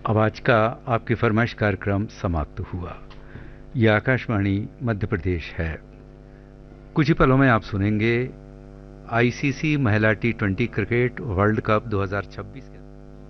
अब आज का आपकी फरमाइश कार्यक्रम समाप्त हुआ। यह आकाशवाणी मध्य प्रदेश है। कुछ ही पलों में आप सुनेंगे आईसीसी महिला टी20 क्रिकेट वर्ल्ड कप 2026 के